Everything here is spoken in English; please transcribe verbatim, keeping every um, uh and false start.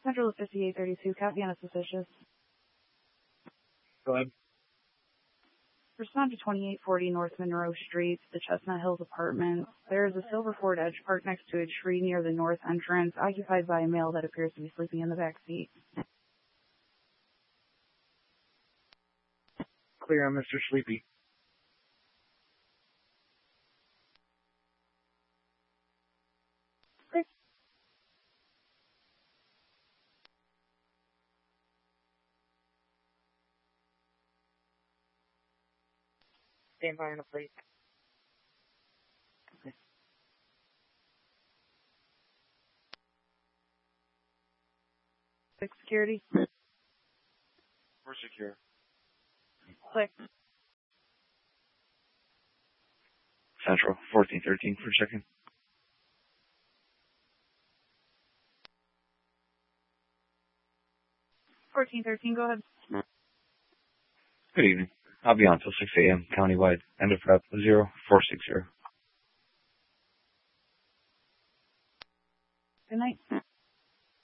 Central of fifty-eight thirty-two, copy on a suspicious. Go ahead. Respond to twenty-eight forty North Monroe Street, the Chestnut Hills apartment. There is a silver Ford Edge parked next to a tree near the north entrance, occupied by a male that appears to be sleeping in the back seat. Clear on Mister Sleepy. Clear. Stand by on the plate. Okay. Six security. We're secure. Click. Central, fourteen thirteen for a second. fourteen thirteen, go ahead. Good evening. I'll be on till six a.m. countywide. End of prep zero four six zero. Good night.